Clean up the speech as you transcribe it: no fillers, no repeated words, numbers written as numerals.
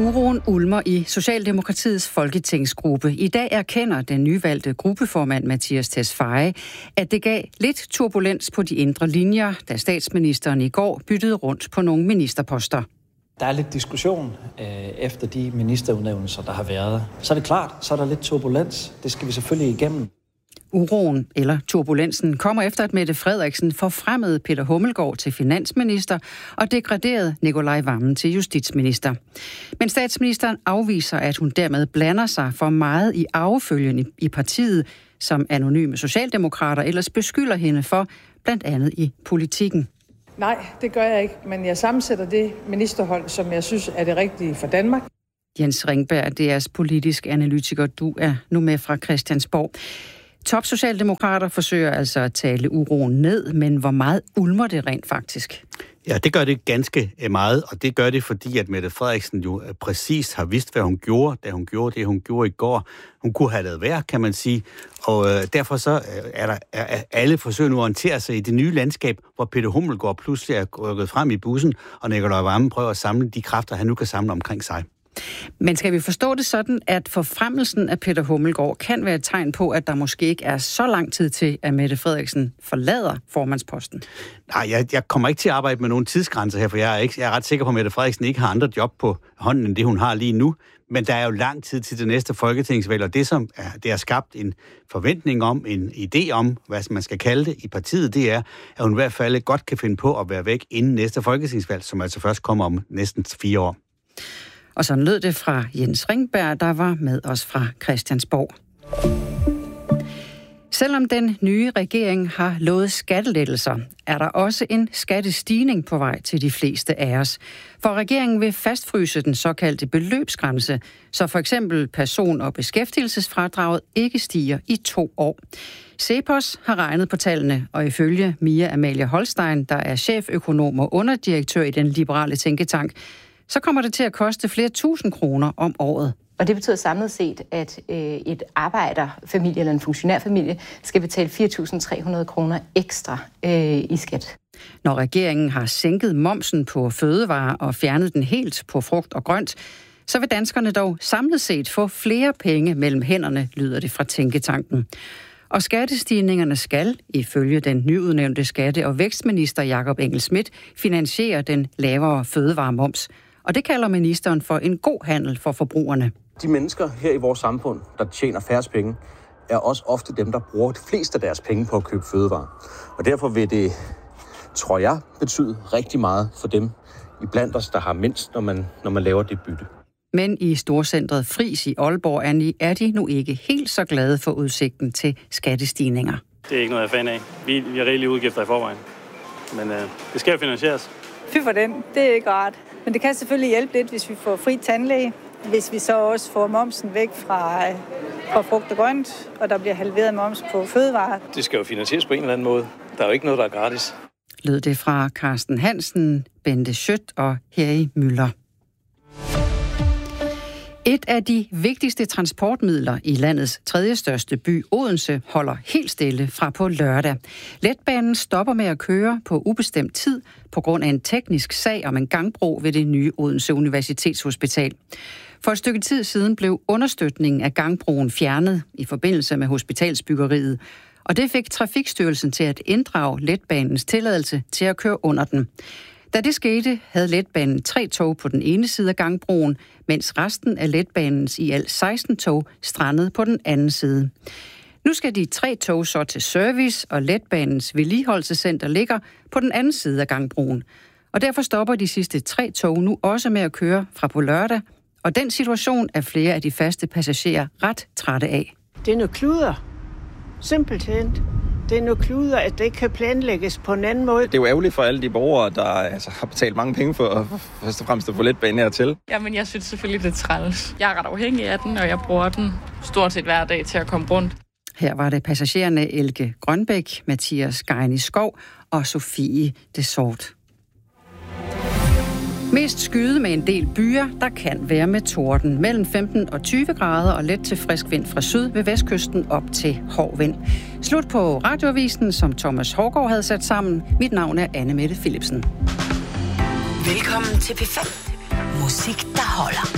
Uroen ulmer i Socialdemokratiets folketingsgruppe. I dag erkender den nyvalgte gruppeformand Mattias Tesfaye, at det gav lidt turbulens på de indre linjer, da statsministeren i går byttede rundt på nogle ministerposter. Der er lidt diskussion efter de ministerudnævnelser, der har været. Så er det klart, så er der lidt turbulens. Det skal vi selvfølgelig igennem. Uroen eller turbulensen kommer efter, at Mette Frederiksen forfremmede Peter Hummelgaard til finansminister og degraderede Nicolai Wammen til justitsminister. Men statsministeren afviser, at hun dermed blander sig for meget i arvefølgen i partiet, som anonyme socialdemokrater ellers beskylder hende for, blandt andet i politikken. Nej, det gør jeg ikke, men jeg sammensætter det ministerhold, som jeg synes er det rigtige for Danmark. Jens Ringberg, DR's politisk analytiker, du er nu med fra Christiansborg. Top-socialdemokrater forsøger altså at tale uroen ned, men hvor meget ulmer det rent faktisk? Ja, det gør det ganske meget, og det gør det, fordi at Mette Frederiksen jo præcis har vidst, hvad hun gjorde, da hun gjorde det, hun gjorde i går. Hun kunne have lavet værd, kan man sige, og derfor så er alle forsøger nu at orientere sig i det nye landskab, hvor Peter Hummelgaard pludselig er rykket frem i bussen, og Nicolai Wammen prøver at samle de kræfter, han nu kan samle omkring sig. Men skal vi forstå det sådan, at forfremmelsen af Peter Hummelgaard kan være et tegn på, at der måske ikke er så lang tid til, at Mette Frederiksen forlader formandsposten? Nej, jeg kommer ikke til at arbejde med nogen tidsgrænser her, for jeg er ret sikker på, at Mette Frederiksen ikke har andre job på hånden, end det hun har lige nu. Men der er jo lang tid til det næste folketingsvalg, og det har skabt en forventning om, en idé om, hvad man skal kalde det i partiet, det er, at hun i hvert fald godt kan finde på at være væk inden næste folketingsvalg, som altså først kommer om næsten 4 år. Og sådan lød det fra Jens Ringberg, der var med os fra Christiansborg. Selvom den nye regering har lovet skattelettelser, er der også en skattestigning på vej til de fleste af os. For regeringen vil fastfryse den såkaldte beløbsgrænse, så for eksempel person- og beskæftigelsesfradraget ikke stiger i 2 år. Cepos har regnet på tallene, og ifølge Mia Amalie Holstein, der er cheføkonom og underdirektør i den liberale tænketank, så kommer det til at koste flere tusind kroner om året. Og det betyder samlet set, at et arbejderfamilie eller en funktionærfamilie skal betale 4.300 kroner ekstra i skat. Når regeringen har sænket momsen på fødevarer og fjernet den helt på frugt og grønt, så vil danskerne dog samlet set få flere penge mellem hænderne, lyder det fra tænketanken. Og skattestigningerne skal, ifølge den nyudnævnte skatte- og vækstminister Jakob Engel-Schmidt, finansiere den lavere fødevaremoms. Og det kalder ministeren for en god handel for forbrugerne. De mennesker her i vores samfund, der tjener færrest penge, er også ofte dem, der bruger de fleste af deres penge på at købe fødevarer. Og derfor vil det, tror jeg, betyde rigtig meget for dem iblandt os, der har mindst, når man laver det bytte. Men i storcentret Friis i Aalborg er de nu ikke helt så glade for udsigten til skattestigninger. Det er ikke noget, jeg er fan af. Vi har rigelige udgifter i forvejen. Men det skal jo finansieres. Fy for den. Det er ikke rart. Men det kan selvfølgelig hjælpe lidt, hvis vi får fri tandlæge. Hvis vi så også får momsen væk fra frugt og grønt, og der bliver halveret moms på fødevarer. Det skal jo finansieres på en eller anden måde. Der er jo ikke noget, der er gratis. Lød det fra Carsten Hansen, Bente Schødt og Harry Møller. Et af de vigtigste transportmidler i landets 3. største by, Odense, holder helt stille fra på lørdag. Letbanen stopper med at køre på ubestemt tid på grund af en teknisk sag om en gangbro ved det nye Odense Universitetshospital. For et stykke tid siden blev understøtningen af gangbroen fjernet i forbindelse med hospitalsbyggeriet, og det fik Trafikstyrelsen til at inddrage letbanens tilladelse til at køre under den. Da det skete, havde letbanen 3 tog på den ene side af gangbroen, mens resten af letbanens i alt 16 tog strandede på den anden side. Nu skal de 3 tog så til service, og letbanens vedligeholdelsescenter ligger på den anden side af gangbroen. Og derfor stopper de sidste 3 tog nu også med at køre fra på lørdag, og den situation er flere af de faste passagerer ret trætte af. Det er noget kluder. Simpelthen. Det er noget kluder, at det ikke kan planlægges på en anden måde. Det er jo ærgerligt for alle de borgere, der har betalt mange penge for først og fremmest at få letbanen hertil. Jamen, jeg synes selvfølgelig, det er træls. Jeg er ret afhængig af den, og jeg bruger den stort set hver dag til at komme rundt. Her var det passagererne Elke Grønbæk, Mathias Geini Skov og Sofie Desort. Mest skyde med en del byer, der kan være med torden. Mellem 15 og 20 grader og let til frisk vind fra syd ved vestkysten op til hård vind. Slut på radioavisen, som Thomas Hårgaard havde sat sammen. Mit navn er Anne Mette Philipsen. Velkommen til P5. Musik, der holder.